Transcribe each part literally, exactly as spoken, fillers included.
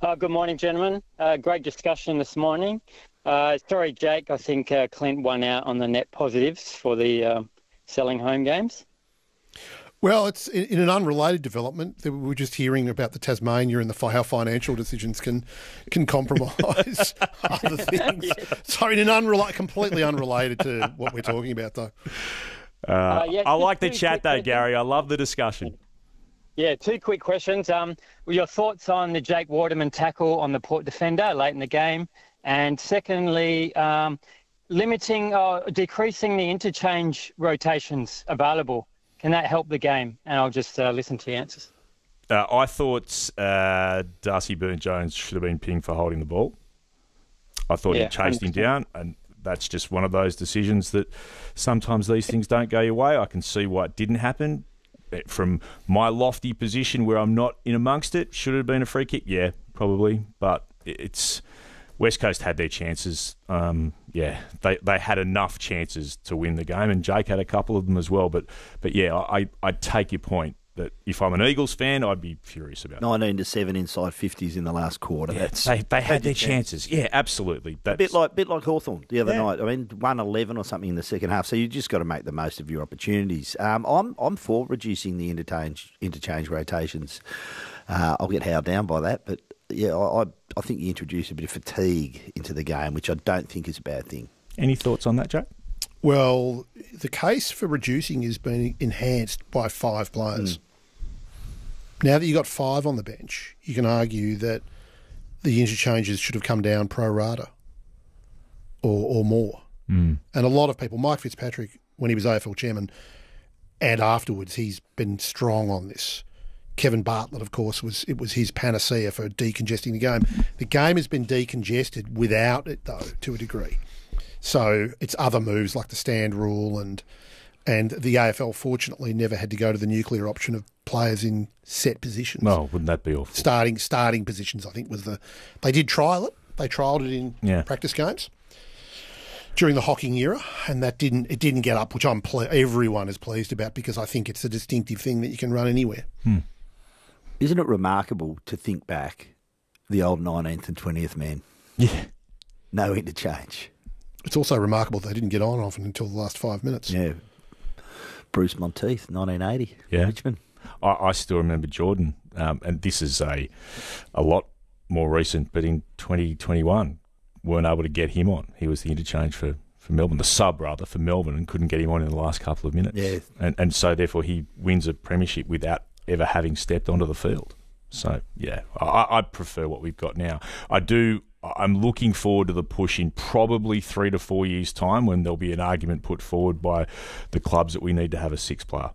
Uh, good morning, gentlemen. Uh, great discussion this morning. Uh, sorry, Jake, I think uh, Clint won out on the net positives for the uh, selling home games. Well, it's in, in an unrelated development. We were just hearing about the Tasmania and the how financial decisions can can compromise other things. Yeah. So in an unrelated, completely unrelated to what we're talking about, though. Uh, uh, yeah, I like the chat, though, Gary. I love the discussion. Yeah, two quick questions. Um, your thoughts on the Jake Waterman tackle on the Port defender late in the game, and secondly, um, limiting or decreasing the interchange rotations available. Can that help the game? And I'll just uh, listen to the answers. Uh, I thought uh, Darcy Byrne-Jones should have been pinged for holding the ball. I thought yeah, he chased one hundred percent him down, and that's just one of those decisions that sometimes these things don't go your way. I can see why it didn't happen. From my lofty position where I'm not in amongst it, should it have been a free kick? Yeah, probably. But it's West Coast had their chances. Um, yeah, they they had enough chances to win the game, and Jake had a couple of them as well. But but yeah, I I take your point that if I'm an Eagles fan, I'd be furious about it. nineteen to seven inside fifties in the last quarter. Yeah, That's, they they had their chances. chances. Yeah, absolutely. That's, a bit like bit like Hawthorn the other yeah. night. I mean, one eleven or something in the second half. So you just got to make the most of your opportunities. Um, I'm I'm for reducing the interchange interchange rotations. Uh, I'll get howled down by that, but yeah, I I think you introduce a bit of fatigue into the game, which I don't think is a bad thing. Any thoughts on that, Joe? Well, the case for reducing is being enhanced by five players. Mm. Now that you've got five on the bench, you can argue that the interchanges should have come down pro rata or, or more. Mm. And a lot of people, Mike Fitzpatrick, when he was A F L chairman, and afterwards, he's been strong on this. Kevin Bartlett, of course, was it was his panacea for decongesting the game. The game has been decongested without it, though, to a degree. So it's other moves like the stand rule and and the A F L, fortunately, never had to go to the nuclear option of players in set positions. Well, wouldn't that be awful? Starting starting positions, I think, was the... They did trial it. They trialled it in yeah. practice games during the Hocking era, and that didn't it didn't get up, which I'm ple- everyone is pleased about because I think it's a distinctive thing that you can run anywhere. Hmm. Isn't it remarkable to think back, the old nineteenth and twentieth man? Yeah. No interchange. It's also remarkable they didn't get on often until the last five minutes. Yeah. Bruce Monteith, nineteen eighty, yeah. Richmond. I, I still remember Jordan, um, and this is a a lot more recent, but in twenty twenty-one, weren't able to get him on. He was the interchange for, for Melbourne, the sub, rather, for Melbourne, and couldn't get him on in the last couple of minutes. Yeah. And, and so, therefore, he wins a premiership without ever having stepped onto the field. So, yeah, I, I prefer what we've got now. I do... I'm looking forward to the push in probably three to four years' time when there'll be an argument put forward by the clubs that we need to have a six player.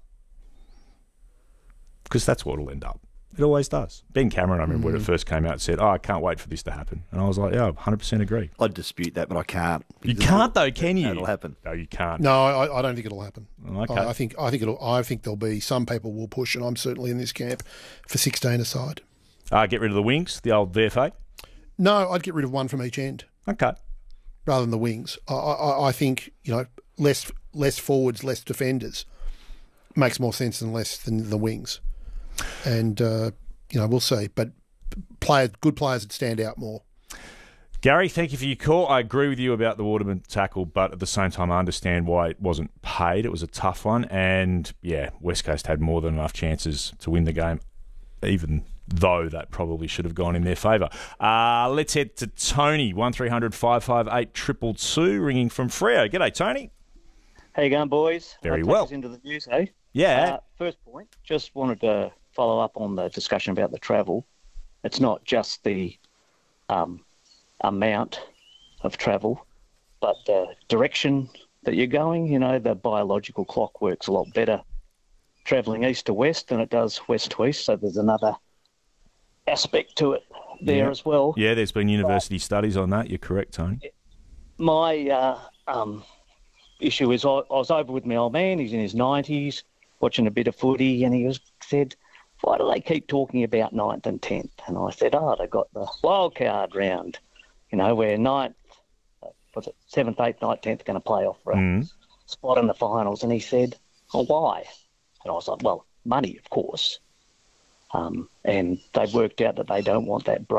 Because that's what it'll end up. It always does. Ben Cameron, I remember mm. when it first came out, said, oh, I can't wait for this to happen. And I was like, yeah, one hundred percent agree. I'd dispute that, but I can't. You can't, though, can you? It'll happen. No, you can't. No, I, I don't think it'll happen. Okay. I, I think I think it'll. I think there'll be some people will push, and I'm certainly in this camp for sixteen aside. Uh, get rid of the wings, the old V F A? No, I'd get rid of one from each end. Okay. Rather than the wings. I, I, I think, you know, less less forwards, less defenders makes more sense than less than the wings. And, uh, you know, we'll see. But players, good players would stand out more. Gary, thank you for your call. I agree with you about the Waterman tackle, but at the same time, I understand why it wasn't paid. It was a tough one. And, yeah, West Coast had more than enough chances to win the game, even though that probably should have gone in their favour. Uh, let's head to Tony, one three hundred five five eight two two two, ringing from Freo. G'day, Tony. How you going, boys? Very I'll take well. us into the news, eh? Yeah. Uh, first point, just wanted to follow up on the discussion about the travel. It's not just the um, amount of travel, but the direction that you're going. You know, the biological clock works a lot better travelling east to west than it does west to east, so there's another aspect to it there yeah. as well. Yeah, there's been university but studies on that. You're correct, Tony. My uh, um, issue is I, I was over with my old man. He's in his nineties, watching a bit of footy, and he was said, why do they keep talking about ninth and tenth? And I said, oh, they got the wild card round, you know, where ninth, was it seventh, eighth, ninth, tenth are going to play off for a mm. spot in the finals. And he said, oh, why? And I was like, well, money, of course. Um, and they've worked out that they don't want that break.